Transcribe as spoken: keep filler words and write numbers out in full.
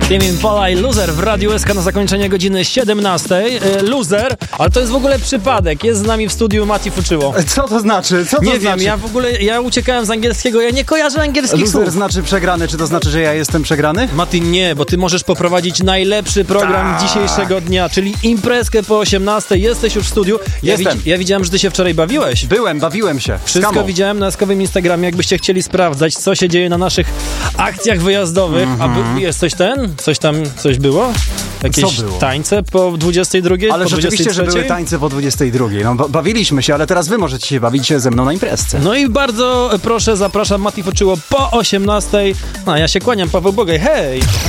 Tame Impala i Loser w Radiu S K na zakończenie godziny siedemnastej. Loser, ale to jest w ogóle przypadek. Jest z nami w studiu Mati Fuczyło. Co to znaczy? Co to nie znaczy? wiem, ja w ogóle, ja uciekałem z angielskiego, ja nie kojarzę angielskich Loser słów. znaczy przegrany, czy to znaczy, że ja jestem przegrany? Mati, nie, bo ty możesz poprowadzić najlepszy program Tak. dzisiejszego dnia, czyli imprezkę po osiemnastej. Jesteś już w studiu. Ja, Jestem. widz, ja widziałem, że ty się wczoraj bawiłeś. Byłem, bawiłem się. Wszystko Skamo. widziałem na eskowym Instagramie. Jakbyście chcieli sprawdzać, co się dzieje na naszych akcjach wyjazdowych. Mm-hmm. A by, jest coś ten? Coś tam, coś było? Jakieś Co było? tańce po dwudziestej drugiej? Ale po rzeczywiście, dwudziestej trzeciej? że były tańce po dwudziestej drugiej. No, ba- bawiliśmy się, ale teraz wy możecie się bawić ze mną na imprezce. No i bardzo proszę, zapraszam Mati Fuczyło po osiemnastej. No, ja się kłaniam, Paweł Bogaj, hej!